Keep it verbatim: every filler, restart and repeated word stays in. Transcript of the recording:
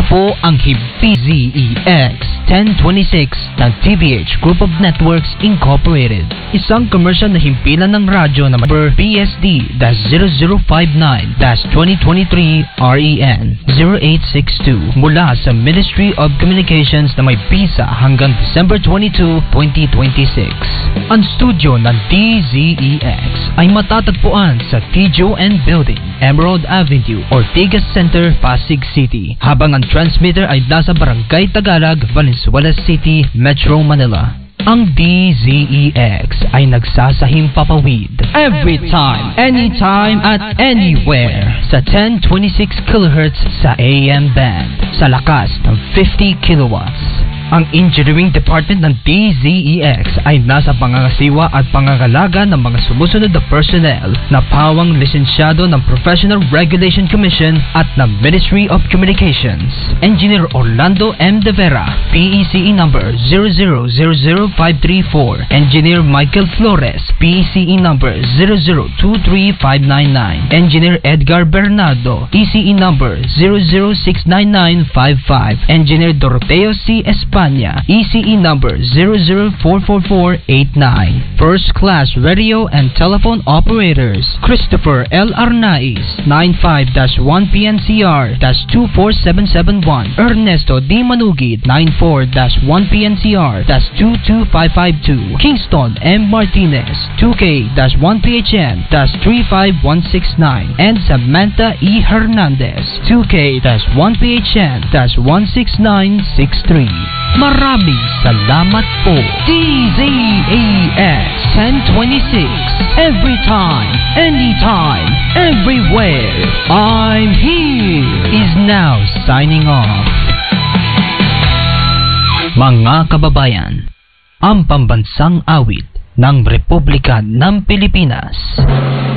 po ang Himpi Z E X ten twenty-six ng T V H Group of Networks Incorporated. Isang commercial na himpilan ng radyo na number P S D zero zero five nine twenty twenty-three R E N zero eight six two mula sa Ministry of Communications na may bisa hanggang December twenty-second, twenty twenty-six. Ang studio ng D Z E X ay matatagpuan sa T J O N Building, Emerald Avenue, Ortigas Center, Pasig City, habang ang transmitter ay nasa Barangay Tagalog, Valenzuela City, Metro Manila. Ang D Z E X ay nagsasahim papawid every time, anytime, at anywhere sa ten twenty-six kilohertz sa A M band sa lakas ng fifty kilowatts. Ang engineering department ng D Z E X ay nasa pangangasiwa at pangangalaga ng mga sumusunod na personnel na pawang lisensyado ng Professional Regulation Commission at ng Ministry of Communications. Engineer Orlando M. De Vera, P E C E number zero zero zero zero five three four. Engineer Michael Flores, P E C E number zero zero two three five nine nine. Engineer Edgar Bernardo, E C E number zero zero six nine nine five five. Engineer Doroteo C. Espada, E C E number zero zero four four four eight nine. First class radio and telephone operators Christopher L. Arnaiz, nine five one P N C R two four seven seven one. Ernesto D. Manugid, nine four one P N C R two two five five two. Kingston M. Martinez, two K one P H N three five one six nine. And Samantha E. Hernandez, two K one P H N one six nine six three. Maraming salamat po. D Z E X ten twenty-six. Every time, anytime, everywhere. I'm here is now signing off. Mga kababayan, ang pambansang awit ng Republika ng Pilipinas.